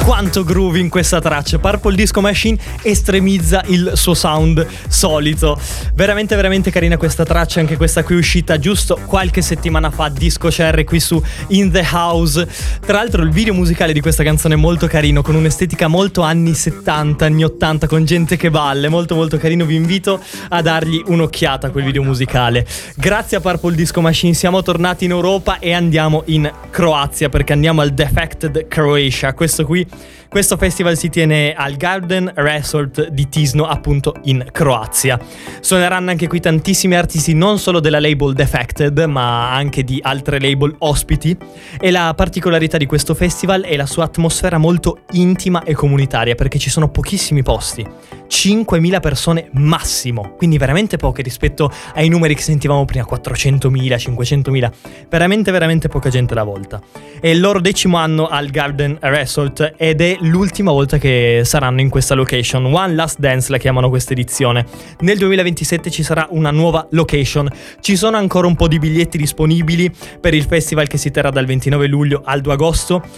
quanto groove in questa traccia. Purple Disco Machine estremizza il suo sound solito. Veramente veramente carina questa traccia, anche questa qui uscita giusto qualche settimana fa, Disco Cherry qui su In The House. Tra l'altro il video musicale di questa canzone è molto carino, con un'estetica molto anni 70, anni 80, con gente che balla, molto molto carino. Vi invito a dargli un'occhiata a quel video musicale. Grazie a Purple Disco Machine siamo tornati in Europa e andiamo in Croazia, perché andiamo al Defected Croatia. Questo festival si tiene al Garden Resort di Tisno, appunto in Croazia. Suoneranno anche qui tantissimi artisti, non solo della label Defected, ma anche di altre label ospiti. E la particolarità di questo festival è la sua atmosfera molto intima e comunitaria, perché ci sono pochissimi posti. 5.000 persone massimo, quindi veramente poche rispetto ai numeri che sentivamo prima, 400.000, 500.000, veramente veramente poca gente alla volta. È il loro 10° anno al Garden Resort ed è l'ultima volta che saranno in questa location. One Last Dance la chiamano questa edizione. Nel 2027 ci sarà una nuova location. Ci sono ancora un po' di biglietti disponibili per il festival che si terrà dal 29 luglio al 2 agosto.